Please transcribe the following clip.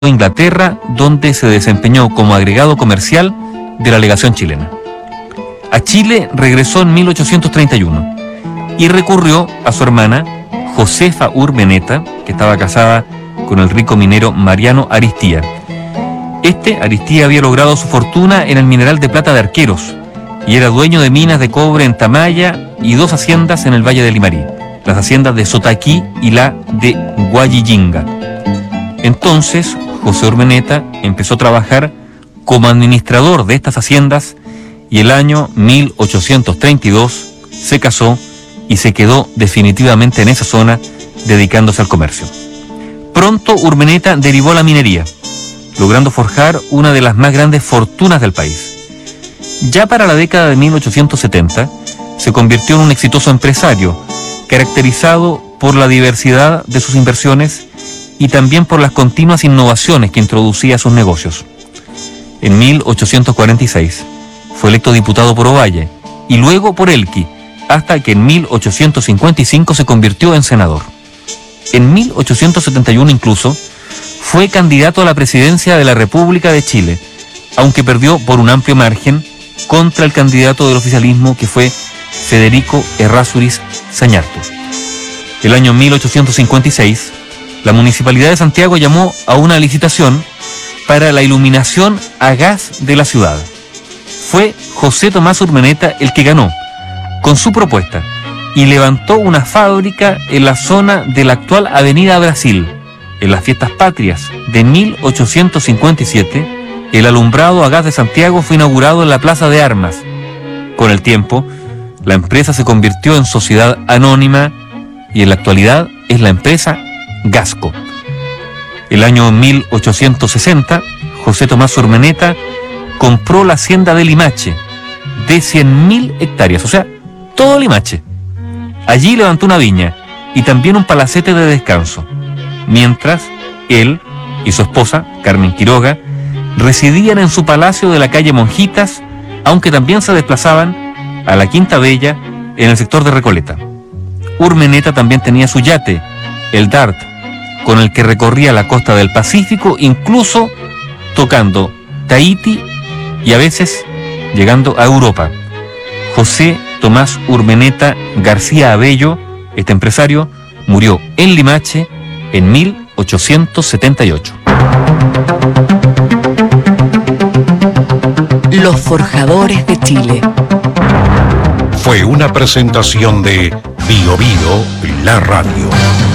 Inglaterra, donde se desempeñó como agregado comercial de la legación chilena. A Chile regresó en 1831 y recurrió a su hermana Josefa Urmeneta, que estaba casada con el rico minero Mariano Aristía. Aristía había logrado su fortuna en el mineral de plata de Arqueros y era dueño de minas de cobre en Tamaya y 2 haciendas en el Valle de Limarí, las haciendas de Sotaquí y la de Guayillinga. Entonces, José Urmeneta empezó a trabajar como administrador de estas haciendas y el año 1832 se casó y se quedó definitivamente en esa zona dedicándose al comercio. Pronto Urmeneta derivó a la minería, logrando forjar una de las más grandes fortunas del país. Ya para la década de 1870 se convirtió en un exitoso empresario, caracterizado por la diversidad de sus inversiones y también por las continuas innovaciones que introducía a sus negocios. En 1846 fue electo diputado por Ovalle y luego por Elqui, hasta que en 1855 se convirtió en senador. En 1871 incluso fue candidato a la presidencia de la República de Chile, aunque perdió por un amplio margen contra el candidato del oficialismo, que fue Federico Errázuriz Zañartu. El año 1856, la Municipalidad de Santiago llamó a una licitación para la iluminación a gas de la ciudad. Fue José Tomás Urmeneta el que ganó con su propuesta y levantó una fábrica en la zona de la actual Avenida Brasil. En las fiestas patrias de 1857, el alumbrado a gas de Santiago fue inaugurado en la Plaza de Armas. Con el tiempo, la empresa se convirtió en sociedad anónima y en la actualidad es la empresa Gasco. El año 1860, José Tomás Urmeneta compró la hacienda de Limache, de 100.000 hectáreas, o sea, todo Limache. Allí levantó una viña y también un palacete de descanso, mientras él y su esposa, Carmen Quiroga, residían en su palacio de la calle Monjitas, aunque también se desplazaban a la Quinta Bella en el sector de Recoleta. Urmeneta también tenía su yate, el Dart, con el que recorría la costa del Pacífico, incluso tocando Tahití y a veces llegando a Europa. José Tomás Urmeneta García Abello, este empresario, murió en Limache en 1878. Los Forjadores de Chile. Fue una presentación de Bio Bio, la radio.